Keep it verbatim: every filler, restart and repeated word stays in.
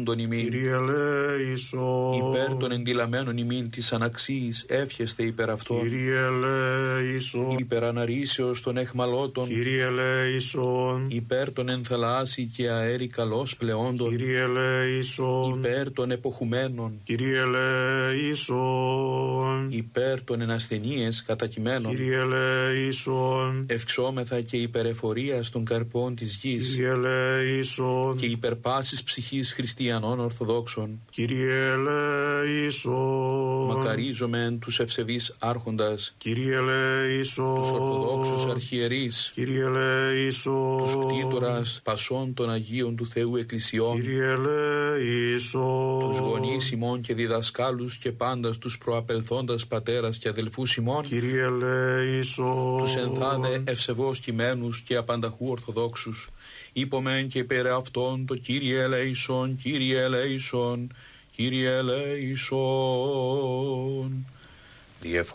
των ημίν. Κύριε ελέησον. Υπέρ των εντυλαμένων ημίν της αναξίης εύχεστε υπέρ αυτών. Κύριε ελέησον. Υπέρ αναρρήσεως των εχμαλώτων. Κύριε ελέησον. Υπέρ των ενθαλάσσι και αέρι καλώς πλεόντων. Κύριε ελέησον. Υπέρ των εποχουμένων. Κύριε ελέησον. Υπέρ των ενασθενείες κατακειμένων. Κύριε ελέησον. Ευξόμεθα και υπερεφορίας των καρπών της γης. Κύριε ελέησον. Και υπερ πάσης ψυχής χριστιανών Ορθοδόξων. Κύριε ελέησον. Μακαρίζομεν τους ευσεβείς άρχοντας. Κύριε ελέησον. Τους Ορθοδόξους αρχιερείς. Κύριε ελέησον. Τους κτήτορας πασών των Αγίων του Θεού Εκκλησιών. Κύριε ελέησον. Τους γονείς ημών και διδασκάλους και πάντας τους προαπελθόντας πατέρας και αδελφούς ημών. Κύριε ελέησον. Τους ενθάδε ευσεβώς κειμένους και απανταχού Ορθοδόξους. Είπομεν και περί αυτών το Κύριε ελέησον, Κύριε ελέησον, Κύριε ελέησον.